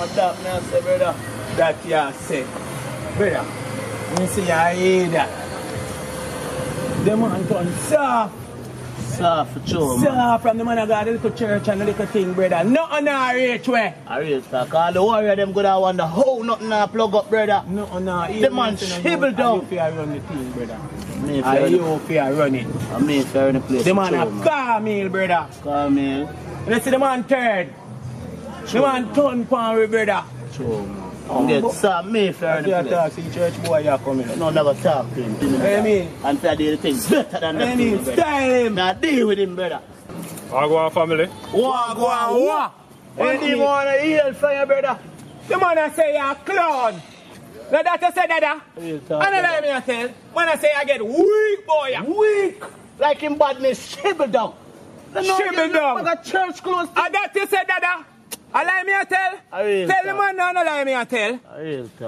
talk now, say, brother, that you say. Brother, you see, I hear that. The man turn soft. Soft for sure, man. Soft from the man that got a little church and a little thing, brother. Nothing I reach way. I reach back. All the warrior them good, I wonder how nothing I plug up, brother. Nothing the man shibble down. You fear run the thing, brother. Me I you fear run it. I mean fair in the place. The man a Carmel, brother. Carmel. Let's see the man third. The man turn pan with brother. True, man. Get Sam Mayfair in the place. Talk to the church boy you coming. No, never talk to him. I mean, and fair do the things better than that. Style him. Now deal with him, brother. Wagwan family. Wagwan. And he wanna heal for you, brother. The man I say you're a clown. Now that I say that, and let me tell, when I say I get weak, boy. Weak. Like him badness, shibble down. Shibble down. Like a church close. And that you say that, I lie me a tell. Tell the man now, no lie me a tell.